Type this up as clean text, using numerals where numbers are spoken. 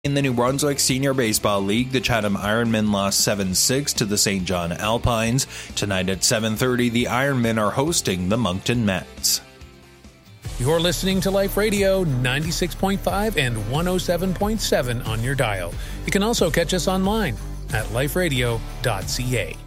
In the New Brunswick Senior Baseball League, the Chatham Ironmen lost 7-6 to the St. John Alpines. Tonight at 7:30, the Ironmen are hosting the Moncton Mets. You're listening to Life Radio 96.5 and 107.7 on your dial. You can also catch us online at liferadio.ca.